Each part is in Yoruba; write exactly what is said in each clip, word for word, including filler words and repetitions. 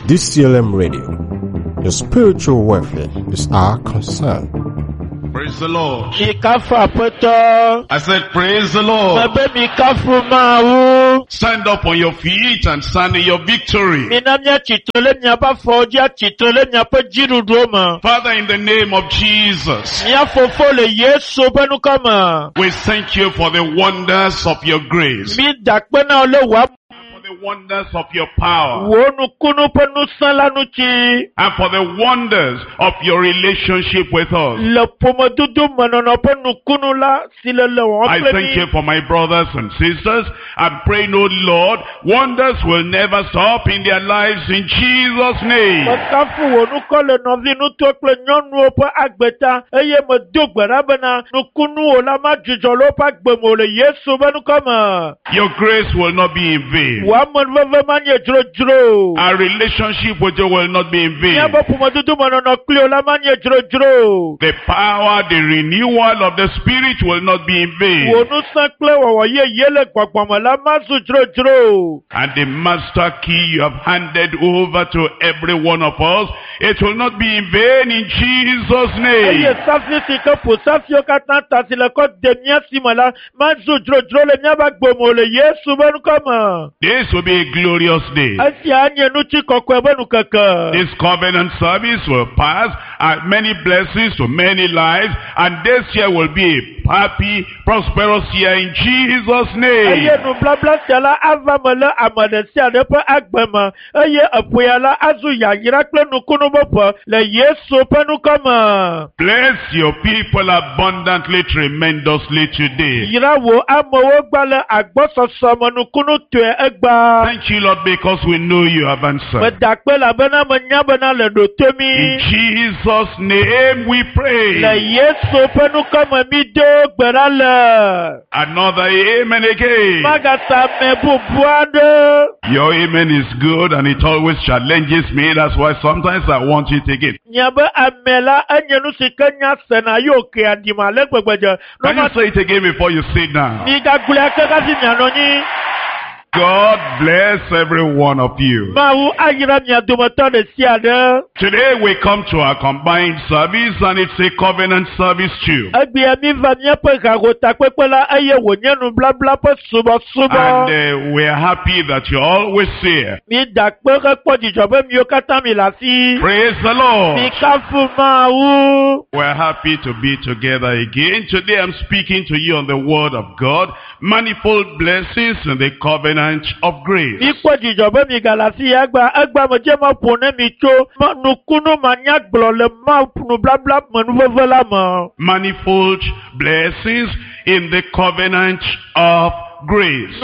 D C L M Radio. Your spiritual welfare is our concern. Praise the Lord. I I said, praise the Lord. Stand up on your feet and stand in your victory. Father, in the name of Jesus, we thank you for the wonders of your grace, the wonders of your power, and for the wonders of your relationship with us. I thank you for my brothers and sisters. I'm praying, oh Lord, wonders will never stop in their lives in Jesus' name. Your grace will not be in vain. Our relationship with you will not be in vain. The power, the renewal of the Spirit will not be in vain. And the master key you have handed over to every one of us, it will not be in vain in Jesus' name. This will be a glorious day. This covenant service will pass and many blessings to many lives, and this year will be a happy, prosperous year in Jesus' name. Bless your people abundantly, tremendously today. Thank you, Lord, because we know you have answered. In Jesus' name we pray. Another amen again. Your amen is good and it always challenges me. That's why sometimes I want it again. Can you say it again before you sit down? God bless every one of you. Today we come to our combined service, and it's a covenant service too. And uh, we are happy that you're always here. Praise the Lord. We're happy to be together again. Today I'm speaking to you on the word of God. Manifold blessings in the covenant of grace. Manifold blessings in the covenant of grace.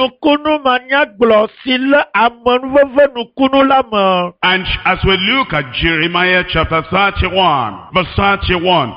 And as we look at Jeremiah chapter thirty-one, verse thirty-one.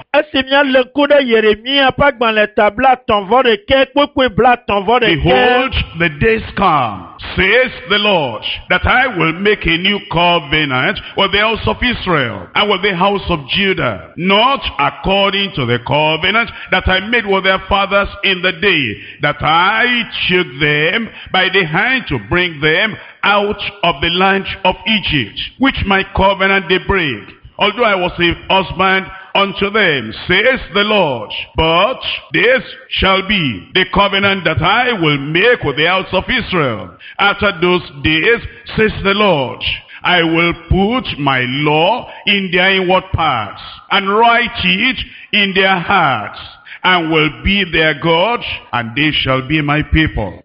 Behold, the days come, says the Lord, that I will make a new covenant with the house of Israel and with the house of Judah, not according to the covenant that I made with their fathers in the day that I took them by the hand to bring them out of the land of Egypt, which my covenant they break, although I was a husband unto them, says the Lord. But this shall be the covenant that I will make with the house of Israel. After those days, says the Lord, I will put my law in their inward parts, and write it in their hearts, and will be their God, and they shall be my people.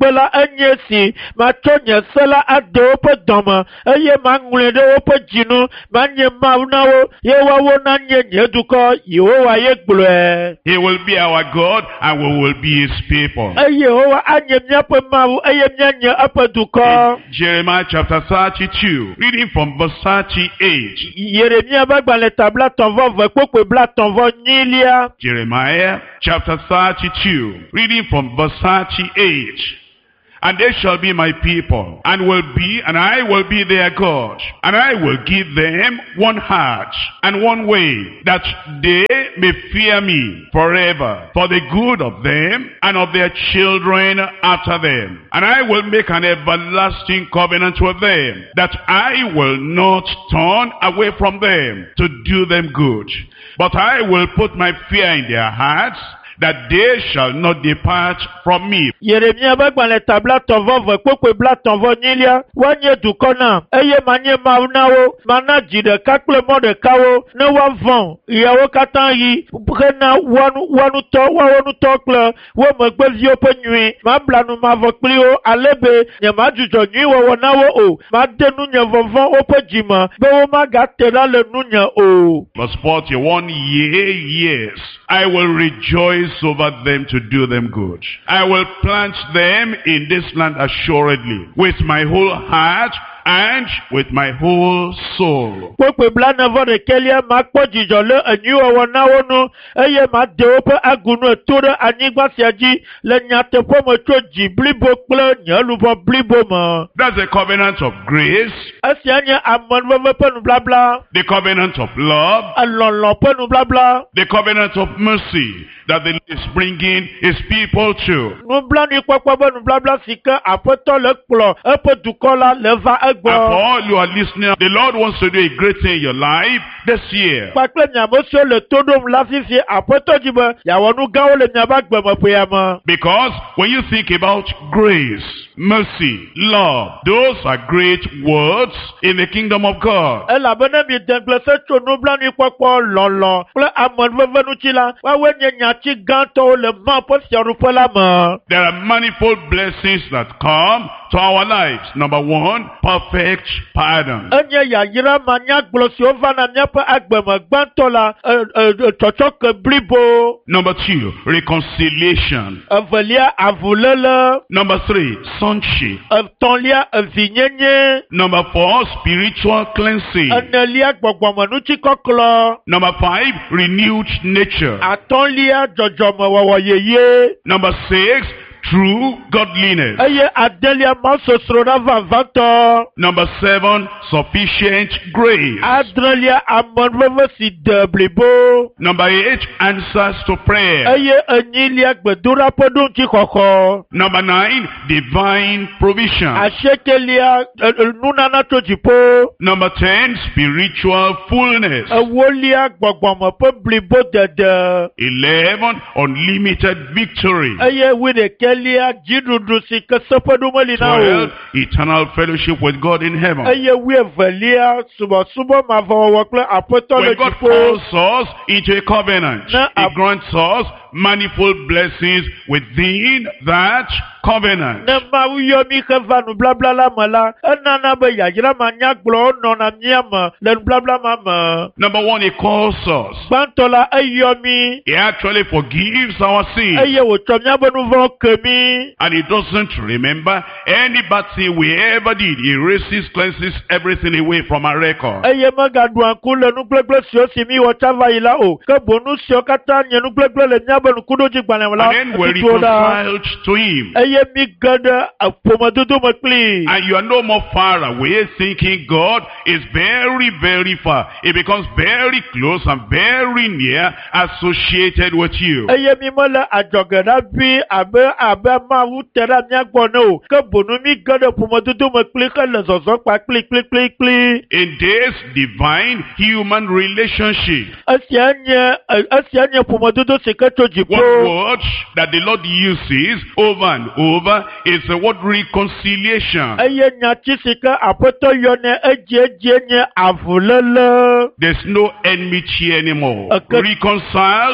megbe la enye si matsɔ nye se la ade woƒe dɔme eye maŋlɔe ɖe woƒe dzinu manye mawu na wo ye woawo nanye nye dukɔ Yehowa ye gblɔe. He will be our God and we will be his people. Eye Yehowa anye míaƒe mawu eye míanye eƒe dukɔ. Jeremiah chapter thirty-two, reading from verse thirty-eight. Yeremia be gbalẽ tabla tɔ̃vɔ ve kpokpe bla tɔ̃vɔ nyilia. Jeremiah chapter thirty-two, reading from verse thirty-eight. And they shall be my people, and will be, and I will be their God. And I will give them one heart and one way, that they may fear me forever, for the good of them and of their children after them. And I will make an everlasting covenant with them, that I will not turn away from them to do them good. But I will put my fear in their hearts, that they shall not depart from me. Yeremia be gbalẽ tabla tɔ̃vɔ ve kpokpe bla tɔ̃vɔ nyilia woanye dukɔ nam eye manye mawu na wo mana dzi ɖeka kple mɔ ɖeka wo ne woavɔ̃ yawo katã yi hena woanutɔ woawo nutɔ kple wo megbeviwo ƒe nyui mabla nu mavɔ kpli wo ale be nye madzudzɔ nyui wɔwɔ na wo o made nu nye vɔvɔ woƒe dzime be womagate ɖa le nu nye o. Verse forty-one, yea, yes, I will rejoice over them to do them good. I will plant them in this land assuredly with my whole heart and with my whole soul. Kpokpe bla nevɔ ɖekelia makpɔ dzidzɔ le enyuiwɔwɔ na wo nu eye made woƒe agunu eto ɖe anyigba sia dzi le nyateƒe me tso dzi blibo kple nye luʋɔ blibo me. That's the covenant of grace. Esia nye amenuveve ƒe nubabla. The covenant of love. Elɔlɔ ƒe nubabla. The covenant of mercy that the Lord is bringing his people to. Nublanuikpɔkpɔ ƒe nubabla si ke Aƒetɔ le kplɔ eƒe dukɔ la le va And for all you are listening, the Lord wants to do a great thing in your life this year. Kpakple miame siwo le to ɖom la fifi Aƒetɔ dzi be yeawɔ nu gãwo le miaƒe agbemeƒea me. Because when you think about grace, mercy, love, those are great words in the kingdom of God. Elabena miede gble se tso nublanuikpɔkpɔ lɔlɔ kple amenuveve ŋuti la woawoe nye nyatsi gãtɔwo le Mawu ƒe fiaɖuƒe la me. There are manifold blessings that come to our lives. Number one, perfect pardon. Enye yayra manyagblɔ siwo va na míaƒe agbeme gbãtɔ la tsɔtsɔke blibo. Number two, reconciliation. Evelia avulele. Number three, sonship. Etɔ̃lia evinyenye. Number four, spiritual cleansing. Enelia gbɔgbɔmenutsikɔklɔ. Number five, renewed nature. Atɔ̃lia dzɔdzɔmewɔwɔ yeye. Number six, true godliness. Eye adelia masosro na vavãtɔ. Number seven, sufficient grace. Adrelia amenuveve si de blibo. Number eight, answers to prayer. Eye enyilia gbedoɖaƒe ɖoŋutsixɔxɔ. Number nine, divine provision. Asiekelia nunana tso dziƒo. Number ten, spiritual fullness. Ewolia gbɔgbɔme ƒe blibo dede. Eleven, unlimited victory. Eye wuiɖeke lia dziɖuɖu si ke seƒeɖo meli na Twelve, o. eternal fellowship with God in heaven. Eye wuievelia subɔsubɔ mavɔwɔwɔ kple Aƒetɔ le When God dziƒo. calls us into a covenant, Na He ab- grants us manifold blessings within that covenant. Ne Mawu yɔ mi xe va nublabla la me la, enana be yayra manyagblɔwo nɔna míame le nublabla ma me. Number one, He calls us. Gbãtɔ la eyɔ mi, He actually forgives our sins. eye wòtsɔ míaƒe nu vɔ̃wo ke mi. And He doesn't remember any bad thing we ever did. He erases, cleanses everything away from our record. Eye megaɖu ŋku le nugblẽgblẽ siwo si mi wɔ tsa va yi la o. Ke boŋ nu siwo katã nye nugblẽgblẽ le míaƒe ŋkuɖodzigbalẽ me la, And then we're etutuwo ɖa. reconciled to Him. Eye mi ge ɖe ƒomedodo me kplii. And you are no more far away thinking God is very, very far. It becomes very close and very near associated with you. Eye mi mele adzɔge ɖaʋi abe abe Mawu te ɖe mía gbɔ ne o. Ke boŋ mi ge ɖe ƒomedodo me kpli hele zɔzɔm kpakpli kpli kpli kpli. In this divine human relationship, Esia nye esia nye ƒomedodo si ke tso one dziƒo. word that the Lord uses over and over is the word reconciliation. Eye nyatsi si ke Aƒetɔ yɔ ne edzi nye avulele. There's no enmity anymore. Okay. Reconciled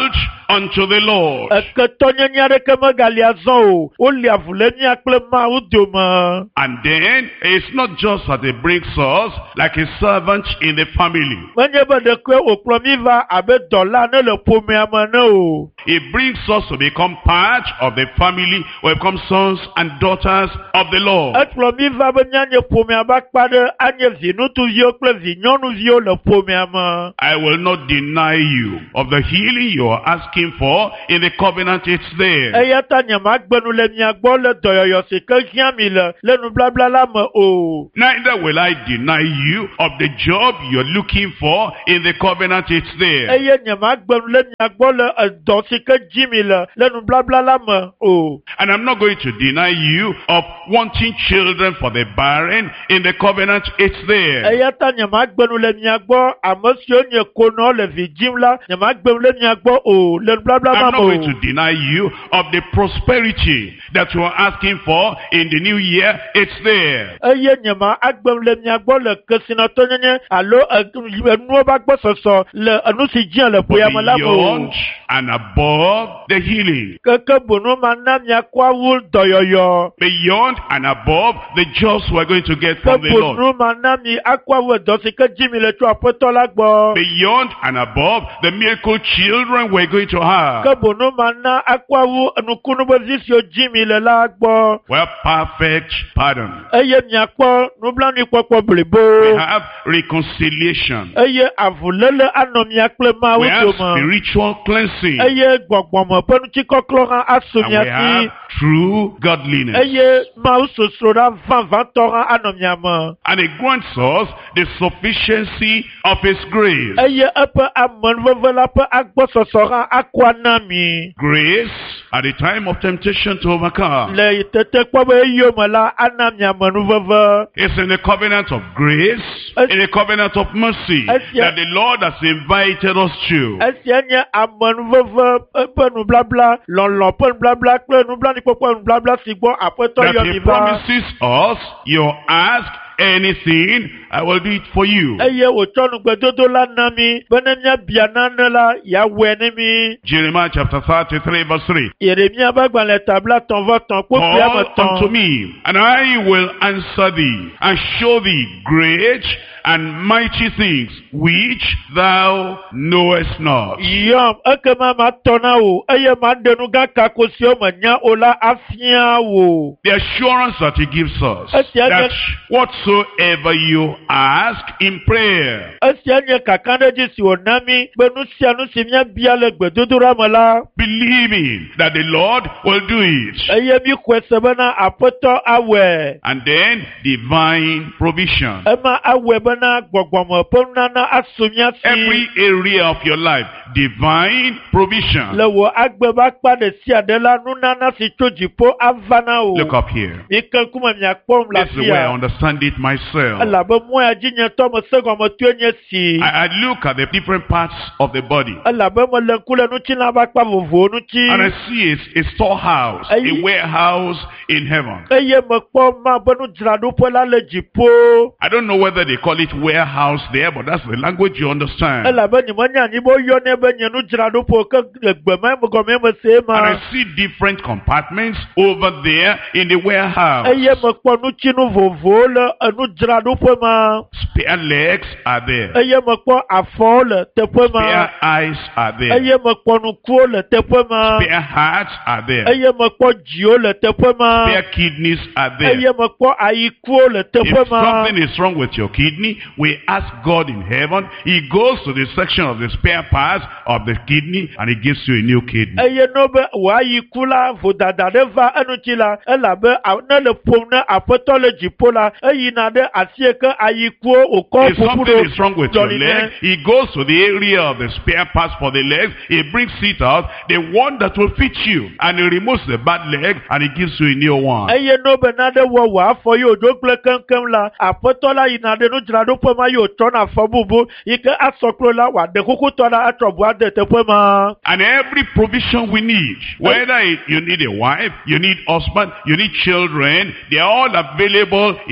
unto the Lord. Eketɔnyenye aɖeke megali azɔ o. Woli avu le mía kple Mawu dome. And then, it's not just that he brings us like a servant in the family. Menye be ɖeke wòkplɔ mí va abe dɔla ne le ƒomea me ne o. He brings us to become part of the family, we become sons and daughters of the Lord. Ekplɔ mí va be míanye ƒomea ƒe akpa ɖe anye vi ŋutsuviwo kple vi nyɔnuviwo le ƒomea me. I will not deny you of the healing you are asking for in the covenant. It's there. Eya ta nyemagbe nu le mia gbɔ le dɔyɔyɔ si ke hiã mi le le nubabla la me o. Neither will I deny you of the job you're looking for in the covenant. It's there. Eye nyemagbe nu le mia gbɔ le edɔ si ke dzi mi le le nubabla la me o. And I'm not going to deny you of wanting children for the barren in the covenant. It's there. Eya ta nyemagbe nu le mia gbɔ ame siwo nye konɔ le vi dzim la nyemagbe nu le mia gbɔ o le nubabla I'm ma not me going o. to deny you of the prosperity that you are asking for in the new year. It's there. Eye nyema agbe nu le mia gbɔ le kesinɔtɔnyenye alo enuwo ƒe agbɔsɔsɔ le enu si dzia le ƒoya me la me o. Beyond and above the healing. Keke bono ma na miakɔ awu dɔyɔyɔ. Beyond and above the jobs we're going to get Ke from the Lord. bono ma na mi akɔ awu edɔ si ke dzi mi le tso aƒetɔ la gbɔ. Beyond and above the miracle children we're going to have. Ke bono ma na akɔ awu nukunu be zi siwo dzi mi le la gbɔ. Well, perfect pardon. Eye miakpɔ nublanuikpɔkpɔ We blibo. have reconciliation. Eye avulele anɔ mia kple Mawu We have dome. spiritual cleansing. Eye gbɔgbɔme ƒe nutsikɔklɔ hã aso And mia we have si. true godliness. Eye Mawu sosroɖa vavãtɔ hã anɔ mia me. And it grants us the sufficiency of His grace. Eye eƒe amenuveve la ƒe agbɔsɔsɔ hã akɔ ana mi. Grace at the time of temptation to overcome. Le tete kpɔ be eyome la ana mi amenuveve. It's in the covenant of grace, in the covenant of mercy, that the Lord has invited us to. Esia nye amenuveve ƒe nubabla, lɔlɔ ƒe nubabla kple nublanuikpɔkpɔ nubabla si gbɔ aƒetɔ That yɔ He mi va. promises us, you ask anything, I will do it for you. Eye wòtsɔ nugbedodo la na mi be ne míabia nane la yeawɔe ne mi. Jeremiah chapter thirty-three verse three. Yeremia ƒe agbalẽ tabla tɔn vɔ tɔn kpokpi ame Call unto tɔn. me, and I will answer thee, and show thee great and mighty things which thou knowest not. Yɔm ekema matɔ na wò eye maɖe nu gã kako siwo menya o la afia wò. The assurance that He gives us, Esia nye- that whatsoever you ask in prayer, Esia nye kakaɖedzi si wòna mi be nu sia nu si míabia le gbedodoɖa me la. believing that the Lord will do it. Eye mi xɔe se bena aƒetɔ awɔe. And then divine provision. Ema awɔe bena gbɔgbɔme ƒe nunana aso mía si. Every area of your life, divine provision. Le wò agbe ƒe akpa ɖe sia ɖe la nunana si tso dziƒo ava na wò. Look up here. Mi ke ŋkume miakpɔm le This is the way I afia. understand it myself. Elabe mɔa dzi nye tɔ me se gɔme toe nye si. I, I look at the different parts of the body, Elabe mele ŋku le nutsila ƒe akpa vovovowo ŋuti. and I see a, a storehouse, Ayi. a warehouse in heaven. Eye mekpɔ ma be nudzraɖoƒe la le dziƒo. I don't know whether they call it warehouse there, but that's the language you understand. Elabe nyemenya anyi be woyɔnɛ be nye nudzraɖoƒe ke le gbeme gɔme me se And ma. I see different compartments over there in the warehouse. Eye mekpɔ nutsinu vovovowo le enudzraɖoƒe ma. Spare legs are there. Eye mekpɔ afɔwo le teƒe ma. Spare eyes are there. Eye mekpɔ nukuwo le teƒe ma. Spare hearts are there. Eye mekpɔ dziwo le teƒe ma. Spare kidneys are there. Eye mekpɔ ayikuwo le If teƒe ma. something is wrong with your kidney, we ask God in heaven. He goes to the section of the spare parts of the kidney and He gives you a new kidney. Eye no be wò ayiku la vodada ɖe va eŋuti la elabe a- ne le ƒom ne aƒetɔ le dziƒo la eyina ɖe asi yi ke ayikuwo wòkɔ If ƒoƒu something is wrong with your dzɔli leg, nɛ. He goes to the area of the spare parts for the legs. He brings it out, the one that will fit you, and He removes the bad leg and He gives you a new one. Eye no be naɖe wɔ wò afɔ yi wòɖo kple keŋkeŋ la aƒetɔ la yina ɖe nudzraɖoƒe ma yi wòtsɔ na afɔ bubu yi ke asɔklo la wòaɖe kukutɔ la atrɔ ʋua de teƒe ma. And every provision we need, whether it, you need a wife, you need husband, you need children, they are all available in the kingdom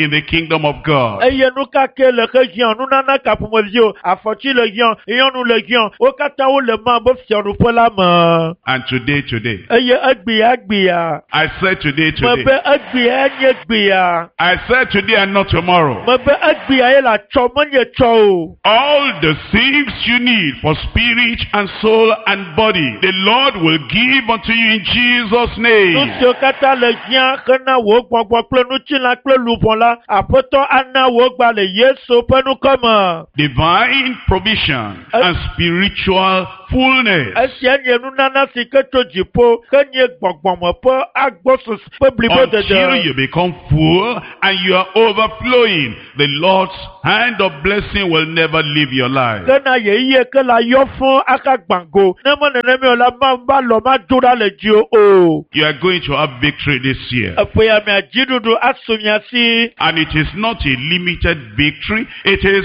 kingdom of God. eye nu kake le ke hiã nu nana kaƒomevi o afɔtsi le hiã nyɔnu le hiã wo katã wo le ma be fiaɖuƒe la me. And today, today, eye egbea egbea. I said today, me be today, egbea nye gbea. I said today and not tomorrow. me be egbea ye la tsɔ menye tsɔ o. All the things you need for spirit and soul and body, the Lord will give unto you in Jesus' nu name. siwo katã le hiã hena wo gbɔgbɔ kple nutsila kple luvɔ la aƒetɔ ana wo gba le Yesu ƒe nukɔme. Divine provision and spiritual fullness. esia nye nunana si ke tso dziƒo ke nye gbɔgbɔme ƒe agbɔsɔsɔ ƒe blibo Until dede. you become full and you are overflowing, the Lord's hand of blessing will never leave your life. kena yeye ke la yɔ fún aka gbàngo ne me nenemi o la ma ba lɔ ma do ɖa le dzi o. You are going to have victory this year. eƒe ya mea dziɖuɖu asu mia si. And it is not a limited victory, it is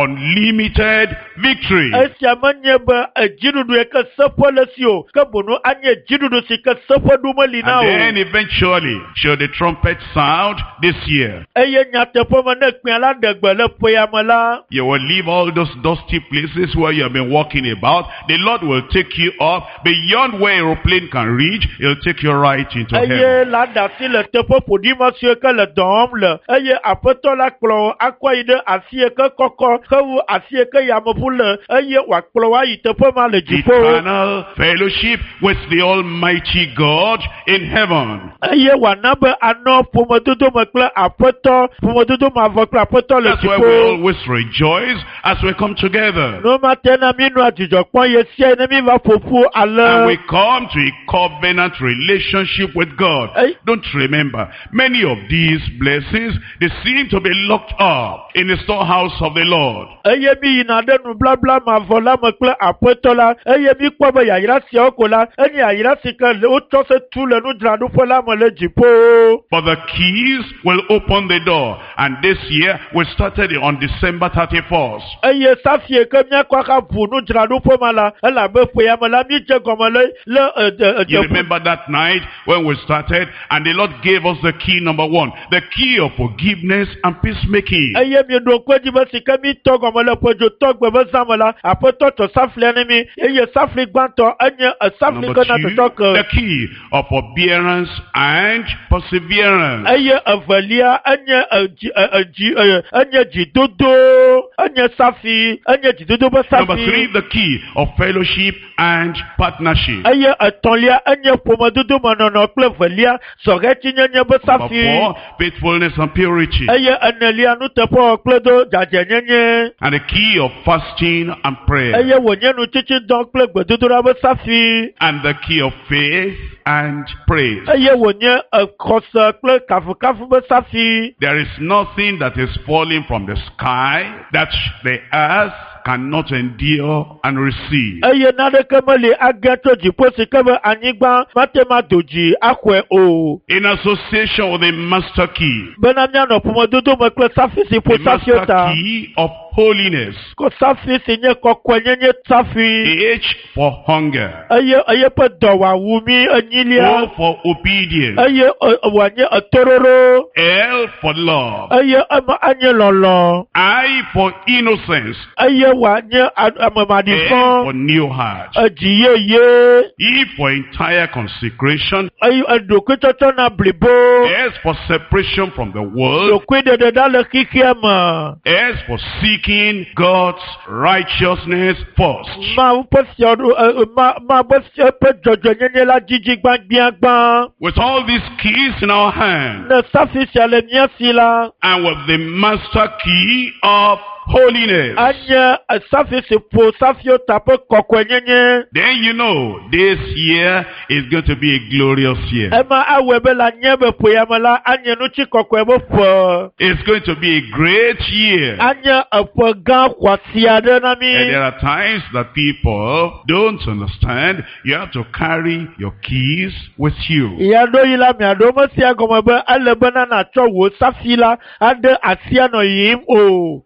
unlimited victory. esia menye be edziɖuɖu yi ke seƒe le si o ke bono anye dziɖuɖu si ke seƒe ɖu meli na And o. then eventually, shall the trumpet sound this year, eye nyateƒe me ne kpea la ɖe gbe le ƒe ya me la. you will leave all those dusty places where you have been walking about. The Lord will take you up beyond where aeroplane can reach. He'll take you right into heaven. eye la da si le teƒe ƒoɖi siwo ke le dɔ wɔm le eye aƒetɔ la kplɔ wo akɔ yi ɖe asi yi ke kɔkɔ hewu asi yi ke yameʋu le eye wòakplɔ wo ayi teƒe ma le dziƒo. Eternal fellowship with the Almighty God in heaven. eye wòana be anɔ ƒomedodo me kple aƒetɔ ƒomedodo me avɔ kple aƒetɔ le That's why we dziƒo. always rejoice as we come together. no mate na mi nua dzidzɔ kpɔm ye sia ne mi va ƒoƒu And we ale. come to a covenant relationship with God. Hey. Don't remember, many of these blessings, they seem to be locked up in the storehouse of the Lord. eye mi yina ɖe nublabla mavɔ la me kple aƒetɔ la eye mi kpɔ be yayra siawo ko la enye yayra si ke le wotsɔ se tu le nudzraɖoƒe la me le dziƒo. For the keys will open the door. And this year, we started on December thirty-first. eye safie ke miakɔ aka ʋu nudzraɖoƒe ma la elabe ƒe ya me la mi dze gɔme le le ede You ede. remember that night when we started and the Lord gave us the key number one, the key of forgiveness and peacemaking. eye mi ɖo kpe dzi be si ke mi tɔ gɔme le ƒedzo tɔgbe be zã me la aƒetɔ tɔ saflia ne mi eye safli gbãtɔ enye esafli Number ke na two, tɔtɔ ke. the key of forbearance and perseverance. eye evelia enye edzi e- edzi e- enye dzidodo enye safi enye dzidodo be Number three, safi. the key of fellowship and partnership. eye etɔ̃lia enye ƒomedodo menɔnɔ kple velia zɔhɛtsinyenye be Number safi. four, faithfulness and purity. eye enelia nuteƒewɔ kple do dzadzenyenye. And the key of fasting and prayer. eye wònye nutsitsidɔ kple gbedodoɖa be safi. And the key of faith and praise. eye wònye exɔse kple kafukafu be safi. There is nothing that is falling from the sky that the earth cannot endure and receive. eye naneke meli age tso dziƒo si ke be anyigba mate ma do dzi axɔe o. In association with the master key, bena mianɔ ƒomedodo me kple safi si the ƒo safiwo master ta. key of holiness, ko safi si nye kɔkɔenyenye safi. H for hunger, eye eye ƒe dɔwɔawu mi enyilia. O for obedience, eye e- e- wòanye etororo. L for love, eye eme anye lɔlɔ. I for innocence, eye wòanye a- N for amemaɖifɔ. new heart, edzi yeye. E for entire consecration, eye eɖokuitsɔtsɔ na blibo. S for separation from the world, ɖokui ɖeɖe ɖa le xixia me. S for seeking God's righteousness first. Mawu ƒe fiaɖo e- e- ma ma ƒe fia- ƒe dzɔdzɔenyenye la dzidzi gbãgbiagbã. With all these keys in our hand, Ne safi sia le mía si la. and with the master key of holiness, Anye e, safi si ƒo safiwo ta ƒe kɔkɔenyenye. then you know this year is going to be a glorious year. Ema awɔe be la nye be ƒo ya me la anye nutsi kɔkɔe be ƒe. It's going to be a great year. Anye eƒe gã xɔasi aɖe na And there mi. are times that people don't understand. You have to carry your keys with you. Ya ɖo yi la miaɖo mesia gɔme be ele bena natsɔ wò safi la aɖe asia nɔ yiyim o. And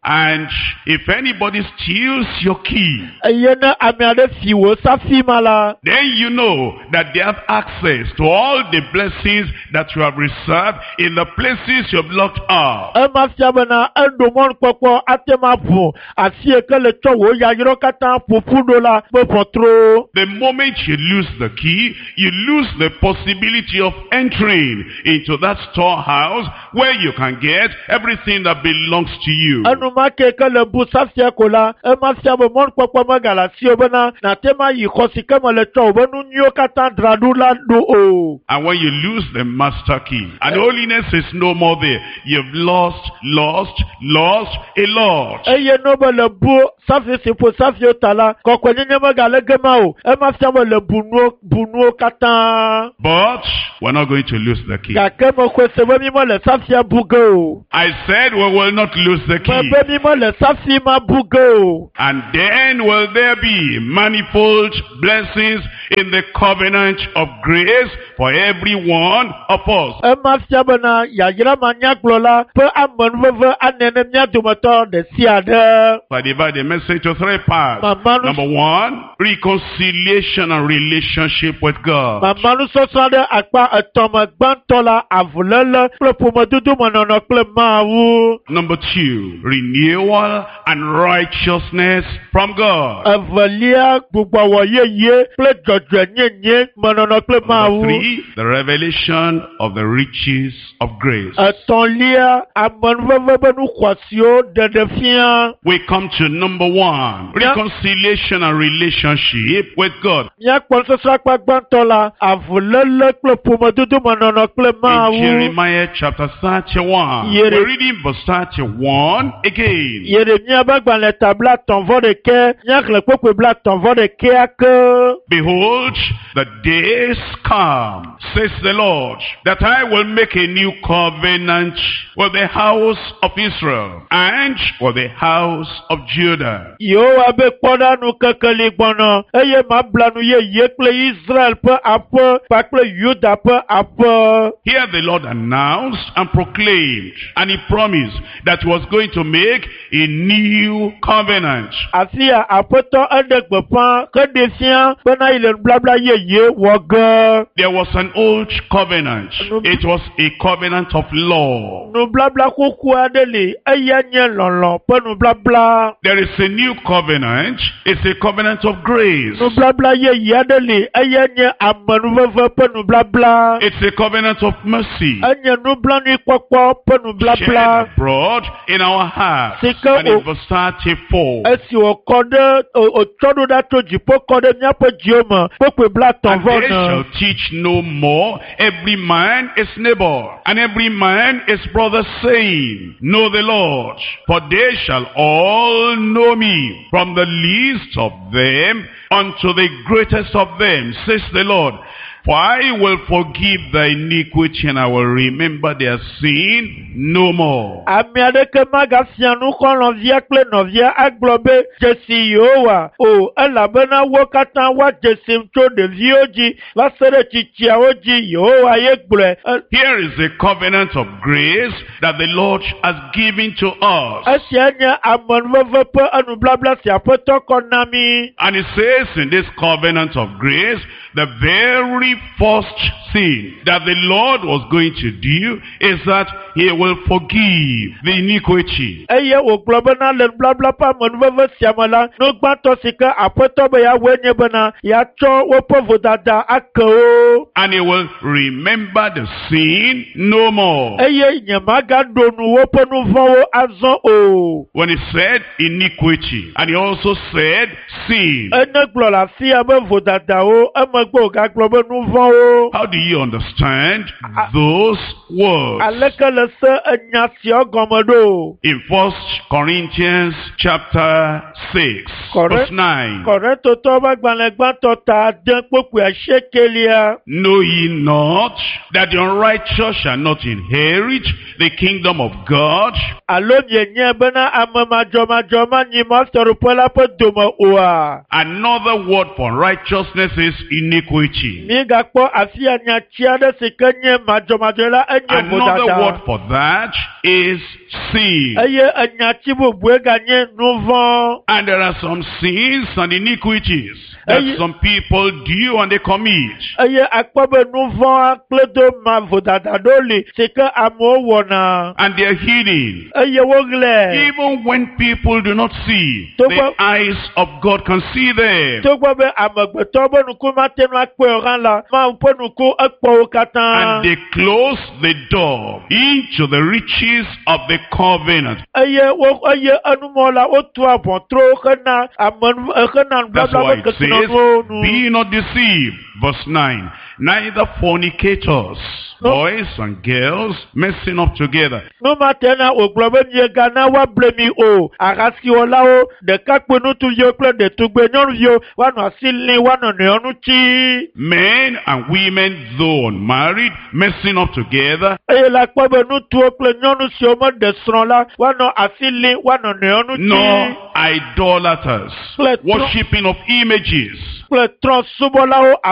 if anybody steals your key, eye ne ame aɖe fi wò safi ma la, then you know that they have access to all the blessings that you have reserved in the places you have locked up. ema fia bena eɖo mɔnukpɔkpɔ ate ma ʋu asi yi ke le tsɔ wò yayrawo katã ƒoƒu ɖo la be ʋɔtro. The moment you lose the key, you lose the possibility of entering into that storehouse where you can get everything that belongs to you. Enumake ke le bu safia ko la, ema fia be mɔnukpɔkpɔ megale asi wò bena nate ma yi xɔ si ke me le tsɔ wò be nu nyuiwo katã dzra ɖo la ɖo o. And when you lose the master key, and holiness is no more there, you've lost, lost, lost a lot. Eye no be le bu safi si ƒo safiwo ta la, kɔkɔenyenye megale gema o. Ema fia be le bu nuwo bu nuwo katã. But we're not going to lose the key. Gake me xɔe se be mi me le safia bu ge o. I said we will not lose the Me key. be mi me le safi ma bu ge o. And then will there be manifold blessings in the covenant of grace for every one of us. Ema fia bena yayra ma nyagblɔ la ƒe amenuveve anene mía dometɔ ɖe sia ɖe. So I divide the message to three parts. Mama nu- Number one, reconciliation and relationship with God. Mama nusɔsrɔ̃ ɖe akpa etɔ̃ me gbãtɔ la avuléle kple ƒomedodo menɔnɔ kple Mawu. Number two, renewal and righteousness from God. Evelia gbugbɔwɔ yeye kple dzɔdzɔenyenye menɔnɔ kple Number Mawu. three, the revelation of the riches of grace. Etɔ̃lia amenuveve be nu xɔasiwo ɖeɖefia. We come to number one, Yeah. reconciliation and relationship with God. Míakpɔ nusɔsrɔ̃ akpa gbãtɔ la avuléle kple ƒomedodo menɔnɔ kple In Mawu. Jeremiah chapter thirty-one, Yere- we're reading verse thirty-one again. Yeremia be gbalẽ ta bla tɔ̃vɔ ɖeke, míaxlẽ kpekpe bla tɔ̃vɔ ɖekea ke. Behold, the days come, says the Lord, that I will make a new covenant with the house of Israel and with the house of Judah. Yehowa be kpɔɖanu kekeli gbɔnɔ, eye mabla nu yeye kple Israel ƒe aƒe kpakple Yuda ƒe aƒe. Here the Lord announced and proclaimed, and he promised that he was going to make a new covenant. Afi ya aƒetɔ eɖe gbeƒã heɖe fia bena yi le nubabla yeye wɔ ge. There was an old covenant. It was a covenant of law. Nubabla xoxo aɖe li, eya nye lɔlɔ ƒe nubabla. There is a new covenant. It's a covenant of grace. Nubabla yeye aɖe li, eya nye amenuveve ƒe nubabla. It's a covenant of mercy. Enye nublanuikpɔkpɔ ƒe Shed nubabla. abroad in our hearts. Sike And in o- verse thirty-four, Esi wòkɔ ɖe o- wòtsɔ ɖo ɖa tso dziƒo kɔ ɖe míaƒe dziwo me kpekpe bla tɔ̃ and vɔ they ne. shall teach no more every man his neighbor, and every man his brother, saying, Know the Lord, for they shall all know me, from the least of them unto the greatest of them, says the Lord. For I will forgive their iniquity, and I will remember their sin no more. Ame aɖeke magafia nu xɔ nɔvia kple nɔvia agblɔ be dzesi Yehowa o elabena wo katã woadzesim tso ɖeviwo dzi va se ɖe tsitsiawo dzi Yehowa ye gblɔe. E- Here is the covenant of grace that the Lord has given to us. Esia nye amenuveve ƒe enubabla si aƒetɔ kɔ na mi. And it says in this covenant of grace, the very first thing that the Lord was going to do is that he will forgive the iniquity. Eye wògblɔ bena le nubabla ƒe amenuveve sia me la, nu gbãtɔ si ke aƒetɔ be yeawoe nye bena yeatsɔ woƒe vodada ake wo. And he will remember the sin no more. Eye nyemagaɖo nu woƒe nu vɔ̃wo azɔ o. When he said iniquity, and he also said sin, Ene gblɔ le afi ya be vodadawo, emegbe wògagblɔ be nu vɔ̃wo. how do you understand those words? Aleke le se enya sia gɔme ɖo? In First Corinthians chapter six, verse nine. Kɔrɛntotɔ ƒe agbalẽ gbãtɔ ta de kpokpe asiekelia. Know ye not that the unrighteous shall not inherit the kingdom of God? Alo mienye bena ame madzɔmadzɔ manyi mɔsɔɖoƒe la ƒe dome oa? Another word for righteousness is iniquity. Mi míegakpɔ afi anyatsi aɖe si ke nye madzɔmadzɔ la enye Another vodada. word for that is sin. Eye anyatsi bubue ganye nu vɔ̃. And there are some sins and iniquities that Eye- some people do and they commit. Eye akpɔ be nu vɔ̃ kple do ma vodada ɖo li si ke amewo wɔna. And they are hidden. Eye woɣlẽ. Even when people do not see, Tó the gbɔ- eyes of God can see them. Togbɔ be amegbetɔ be nuku mate nu akpɔe o hã la, Mawu ƒe nuku ekpɔwo katã. And they close the door into the riches of the covenant. Eye wo eye enumɔla wotu abɔtro hena ame hena That's why nubabla it be says, kesinɔnuwo nu. be not deceived. Verse nine. Neither fornicators, No. boys and girls, messing up together. Numatena wògblɔ be miegana woable mi o. Ahasiwɔlawo, ɖekakpui ŋutsuviwo kple ɖetugbe nyɔnuviwo woanɔ asi lĩ woanɔ nɔewo ŋuti. Men and women, though unmarried, messing up together. Eye la kpɔ be ŋutsuwo kple nyɔnu siwo meɖe srɔ̃ la woanɔ asi lĩ woanɔ nɔewo ŋuti. Nor idolaters, Kple trɔ- worshipping of images. kple trɔ̃subɔlawo